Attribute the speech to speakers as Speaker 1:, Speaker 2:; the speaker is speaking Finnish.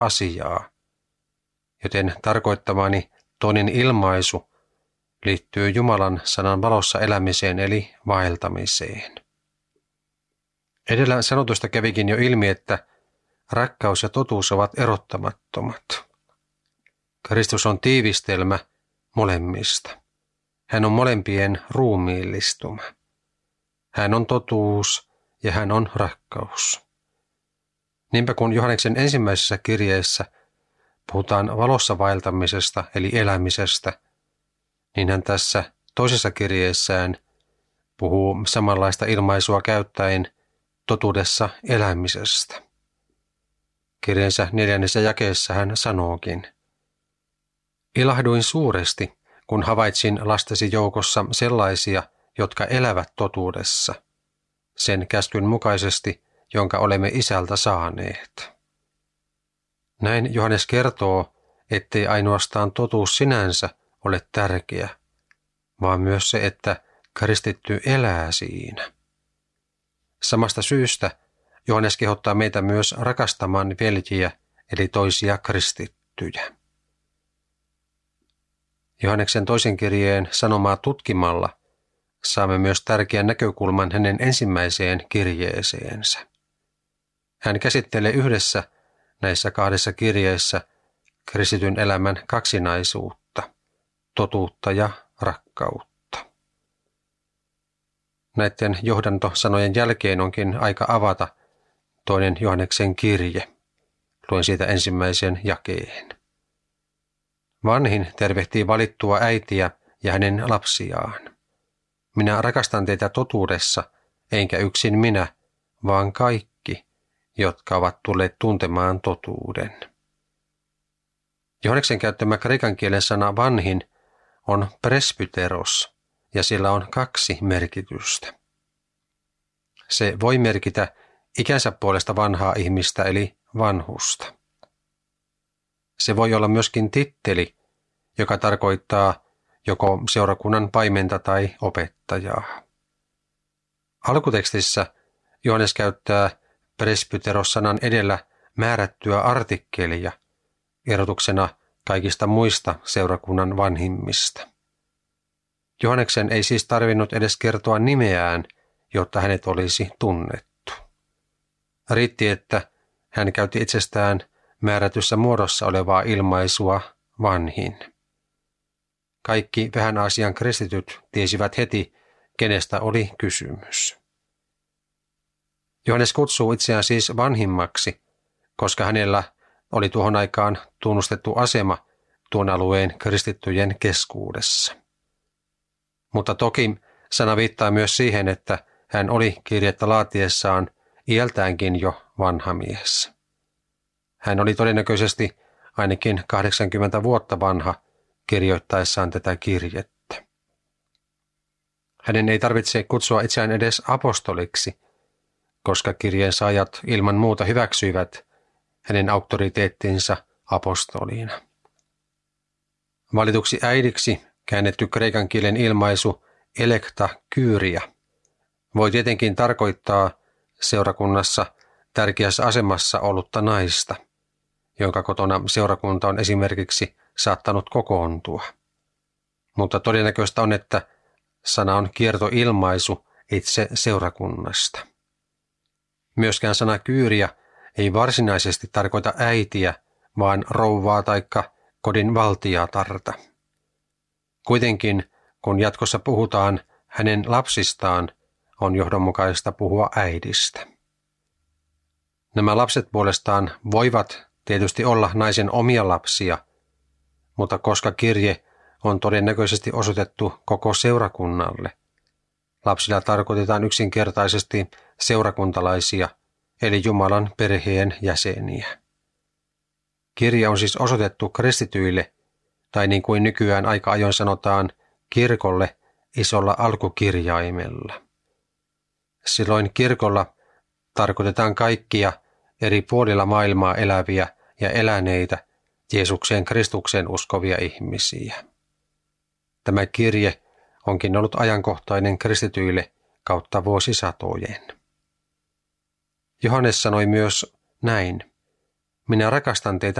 Speaker 1: asiaa, joten tarkoittamani toinen ilmaisu liittyy Jumalan sanan valossa elämiseen eli vaeltamiseen. Edellä sanotusta kävikin jo ilmi, että rakkaus ja totuus ovat erottamattomat. Kristus on tiivistelmä molemmista. Hän on molempien ruumiillistuma. Hän on totuus ja hän on rakkaus. Niinpä kun Johanneksen ensimmäisessä kirjeessä puhutaan valossa vaeltamisesta eli elämisestä, niin hän tässä toisessa kirjeessään puhuu samanlaista ilmaisua käyttäen totuudessa elämisestä. Kirjeensä 4. jakeessa hän sanookin: Ilahduin suuresti, kun havaitsin lastesi joukossa sellaisia, jotka elävät totuudessa, sen käskyn mukaisesti, jonka olemme isältä saaneet. Näin Johannes kertoo, ettei ainoastaan totuus sinänsä ole tärkeä, vaan myös se, että kristitty elää siinä. Samasta syystä Johannes kehottaa meitä myös rakastamaan veljiä, eli toisia kristittyjä. Johanneksen toisen kirjeen sanomaa tutkimalla saamme myös tärkeän näkökulman hänen ensimmäiseen kirjeeseensä. Hän käsittelee yhdessä näissä 2 kirjeessä kristityn elämän kaksinaisuutta, totuutta ja rakkautta. Näiden johdantosanojen jälkeen onkin aika avata toinen Johanneksen kirje. Luen siitä ensimmäisen jakeen. Vanhin tervehtii valittua äitiä ja hänen lapsiaan. Minä rakastan teitä totuudessa, enkä yksin minä, vaan kaikki, jotka ovat tulleet tuntemaan totuuden. Johanneksen käyttämä kreikan kielen sana vanhin on presbyteros, ja sillä on 2 merkitystä. Se voi merkitä ikänsä puolesta vanhaa ihmistä eli vanhusta. Se voi olla myöskin titteli, joka tarkoittaa joko seurakunnan paimenta tai opettajaa. Alkutekstissä Johannes käyttää presbyteros-sanan edellä määrättyä artikkelia erotuksena kaikista muista seurakunnan vanhimmista. Johanneksen ei siis tarvinnut edes kertoa nimeään, jotta hänet olisi tunnettu. Riitti, että hän käytti itsestään määrätyssä muodossa olevaa ilmaisua vanhin. Kaikki vähän Aasian kristityt tiesivät heti, kenestä oli kysymys. Johannes kutsuu itseään siis vanhimmaksi, koska hänellä oli tuohon aikaan tunnustettu asema tuon alueen kristittyjen keskuudessa. Mutta toki sana viittaa myös siihen, että hän oli kirjettä laatiessaan iältäänkin jo vanha mies. Hän oli todennäköisesti ainakin 80 vuotta vanha kirjoittaessaan tätä kirjettä. Hänen ei tarvitse kutsua itseään edes apostoliksi, koska kirjeen saajat ilman muuta hyväksyivät hänen auktoriteettinsa apostoliina. Valituksi äidiksi käännetty kreikan kielen ilmaisu elekta kyria voi tietenkin tarkoittaa seurakunnassa tärkeässä asemassa ollutta naista, jonka kotona seurakunta on esimerkiksi saattanut kokoontua. Mutta todennäköistä on, että sana on kiertoilmaisu itse seurakunnasta. Myöskään sana kyyriä ei varsinaisesti tarkoita äitiä, vaan rouvaa taikka kodin valtiatarta. Kuitenkin, kun jatkossa puhutaan hänen lapsistaan, on johdonmukaista puhua äidistä. Nämä lapset puolestaan voivat tietysti olla naisen omia lapsia, mutta koska kirje on todennäköisesti osoitettu koko seurakunnalle, lapsilla tarkoitetaan yksinkertaisesti seurakuntalaisia, eli Jumalan perheen jäseniä. Kirje on siis osoitettu kristityille, tai niin kuin nykyään aika ajoin sanotaan, kirkolle isolla alkukirjaimella. Silloin kirkolla tarkoitetaan kaikkia eri puolilla maailmaa eläviä ja eläneitä Jeesukseen Kristukseen uskovia ihmisiä. Tämä kirje onkin ollut ajankohtainen kristityille kautta vuosisatojen. Johannes sanoi myös näin: Minä rakastan teitä